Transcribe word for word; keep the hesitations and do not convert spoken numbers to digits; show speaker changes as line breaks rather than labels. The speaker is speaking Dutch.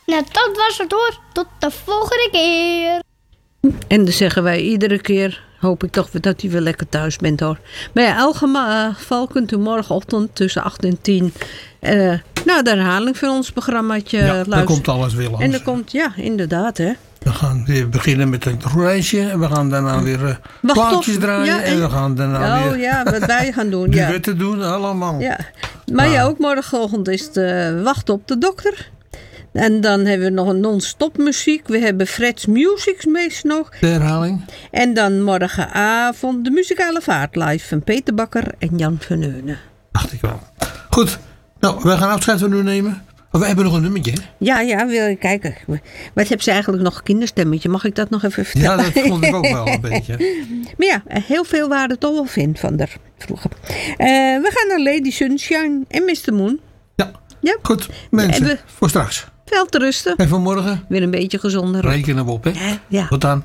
Nou, dat was het hoor. Tot de volgende keer.
En dan zeggen wij iedere keer, hoop ik toch dat u weer lekker thuis bent hoor. Maar ja, in elk geval kunt u morgenochtend tussen acht en tien... Uh, nou, de herhaling van ons programmaatje
ja,
luisteren.
Dan komt alles weer langs.
En dan komt, ja, inderdaad hè.
We gaan weer beginnen met een reisje. En we gaan daarna weer uh, plaatjes op. draaien. Ja, en, en we gaan daarna
oh,
weer...
ja, wat wij gaan doen.
Die
ja.
wetten doen, allemaal.
Ja. Maar
ah.
ja, ook morgenochtend is het uh, wachten op de dokter. En dan hebben we nog een non-stop muziek. We hebben Fred's Music Meest nog.
De herhaling.
En dan morgenavond de muzikale vaart live van Peter Bakker en Jan van Eunen.
Dacht ik wel. Goed. Nou, wij gaan afscheid van u nemen. Maar we hebben nog een nummertje. Hè?
Ja, ja, wil je kijken. Wat heb ze eigenlijk nog? Een kinderstemmetje. Mag ik dat nog even vertellen?
Ja, dat vond ik ook wel een beetje.
Maar ja, heel veel waarde toch wel vind van haar vroeger. Uh, we gaan naar Lady Sunshine en mister Moon.
Ja,
ja.
Goed. Mensen,
we,
voor straks.
Veel te rusten.
En vanmorgen?
Weer een beetje gezonder.
Rekenen we op, hè?
Ja, ja.
Tot dan.